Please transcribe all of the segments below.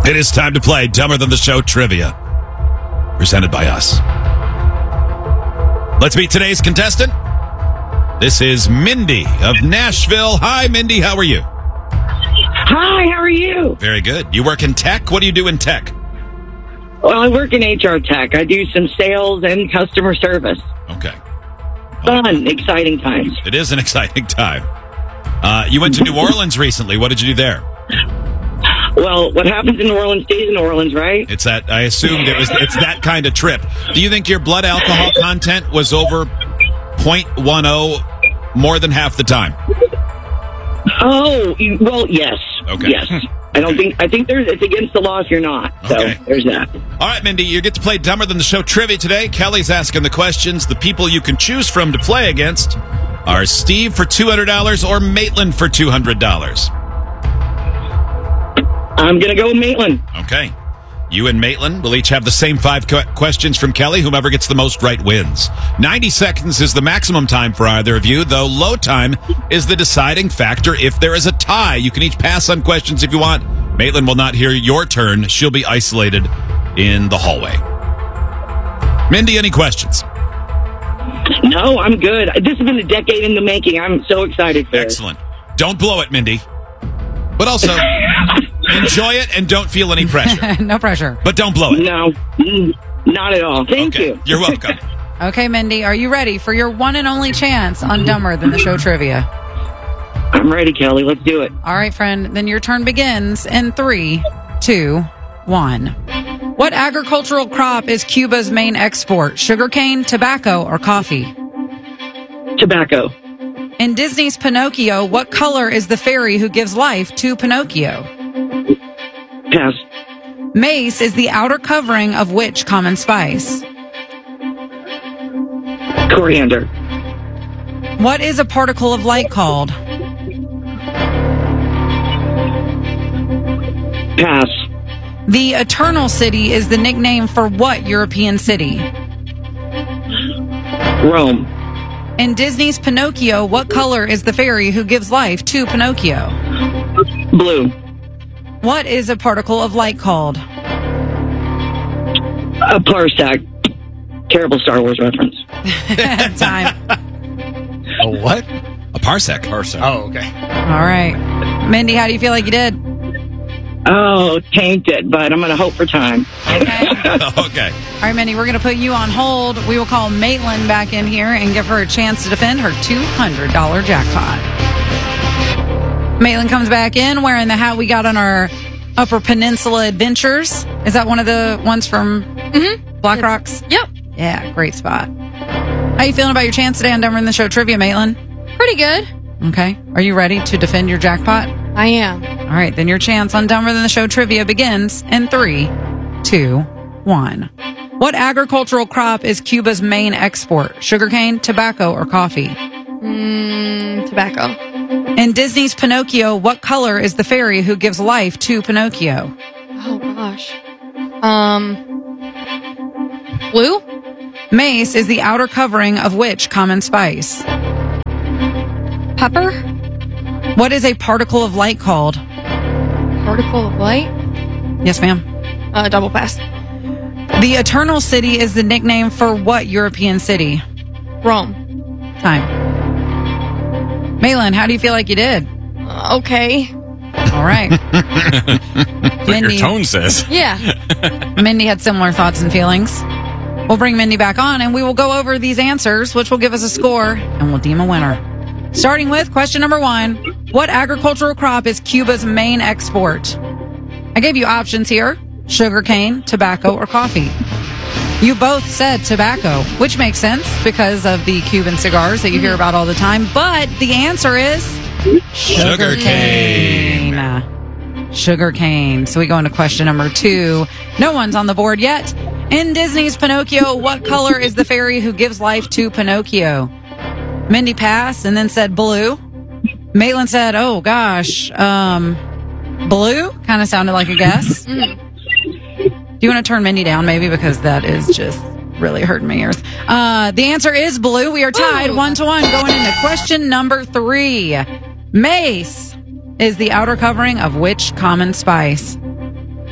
It is time to play Dumber Than the Show Trivia, presented by us. Let's meet today's contestant. This is Mindy of Nashville. Hi, Mindy. How are you? Hi, how are you? Very good. You work in tech? What do you do in tech? Well, I work in HR tech. I do some sales and customer service. Okay. Fun, exciting times. It is an exciting time. You went to New Orleans recently. What did you do there? Well, what happens in New Orleans stays in New Orleans, right? It's that I assumed it's that kind of trip. Do you think your blood alcohol content was over 0.10 more than half the time? Oh, well, yes. Okay. Yes. I think it's against the law if you're not. So Okay. there's that. All right, Mindy, you get to play Dumber Than the Show Trivia today. Kelly's asking the questions. The people you can choose from to play against are Steve for $200 or Maitland for $200. I'm going to go with Maitland. Okay. You and Maitland will each have the same 5 questions from Kelly. Whomever gets the most right wins. 90 seconds is the maximum time for either of you, though low time is the deciding factor if there is a tie. You can each pass on questions if you want. Maitland will not hear your turn. She'll be isolated in the hallway. Mindy, any questions? No, I'm good. This has been a decade in the making. I'm so excited for it. Excellent. Don't blow it, Mindy. But also, enjoy it and don't feel any pressure. No pressure. But don't blow it. No, not at all. Thank you. You're welcome. Okay, Mindy, are you ready for your one and only chance on Dumber Than the Show Trivia? I'm ready, Kelly. Let's do it. All right, friend. Then your turn begins in 3, 2, 1. What agricultural crop is Cuba's main export? Sugarcane, tobacco, or coffee? Tobacco. In Disney's Pinocchio, what color is the fairy who gives life to Pinocchio? Pass. Mace is the outer covering of which common spice? Coriander. What is a particle of light called? Pass. The Eternal City is the nickname for what European city? Rome. In Disney's Pinocchio, what color is the fairy who gives life to Pinocchio? Blue. What is a particle of light called? A parsec. Terrible Star Wars reference. Time. A what? A parsec. Oh, okay. All right. Mindy, how do you feel like you did? Oh, tainted, but I'm going to hope for time. Okay. Okay. All right, Mindy, we're going to put you on hold. We will call Maitland back in here and give her a chance to defend her $200 jackpot. Maitland comes back in wearing the hat we got on our Upper Peninsula Adventures. Is that one of the ones from Black Rocks? Yep. Yeah, great spot. How you feeling about your chance today on Dumber Than the Show Trivia, Maitland? Pretty good. Okay. Are you ready to defend your jackpot? I am. All right, then your chance on Dumber Than the Show Trivia begins in 3, 2, 1. What agricultural crop is Cuba's main export? Sugarcane, tobacco, or coffee? Tobacco. In Disney's Pinocchio, what color is the fairy who gives life to Pinocchio? Oh, gosh. Blue? Mace is the outer covering of which common spice? Pepper? What is a particle of light called? Particle of light? Yes, ma'am. Double pass. The Eternal City is the nickname for what European city? Rome. Time. Maitland, how do you feel like you did? Okay. All right. What your tone says. Yeah. Mindy had similar thoughts and feelings. We'll bring Mindy back on and we will go over these answers, which will give us a score, and we'll deem a winner. Starting with question number 1. What agricultural crop is Cuba's main export? I gave you options here: sugarcane, tobacco, or coffee. You both said tobacco, which makes sense because of the Cuban cigars that you hear about all the time. But the answer is Sugarcane. Sugarcane. So we go into question number 2. No one's on the board yet. In Disney's Pinocchio, what color is the fairy who gives life to Pinocchio? Mindy passed and then said blue. Maitland said, oh gosh, blue? Kind of sounded like a guess. Do you want to turn Mindy down maybe? Because that is just really hurting my ears. The answer is blue. We are tied 1-1 going into question number 3. Mace is the outer covering of which common spice?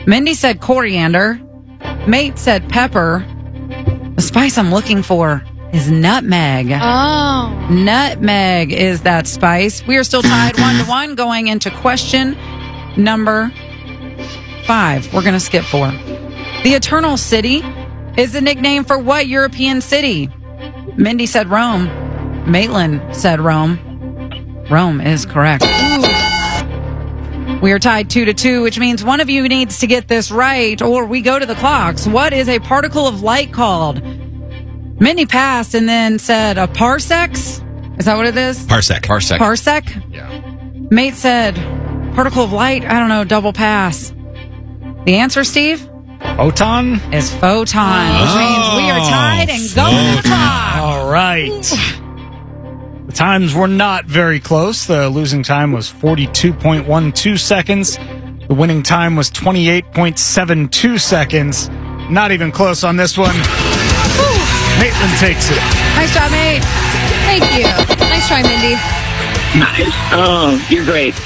Mindy said coriander. Mate said pepper. The spice I'm looking for is nutmeg. Oh. Nutmeg is that spice. We are still tied 1-1 going into question number 5. We're going to skip 4. The Eternal City is the nickname for what European city? Mindy said Rome. Maitland said Rome. Rome is correct. We are tied 2-2, which means one of you needs to get this right, or we go to the clocks. What is a particle of light called? Mindy passed and then said a parsecs. Is that what it is? Parsec. Parsec? Yeah. Mate said particle of light. I don't know. Double pass. The answer, Steve, Photon? is photon, which means we are tied and going to the clock. All right. The times were not very close. The losing time was 42.12 seconds. The winning time was 28.72 seconds. Not even close on this one. Maitland takes it. Nice job, mate. Thank you. Nice try, Mindy. Nice. Oh, you're great.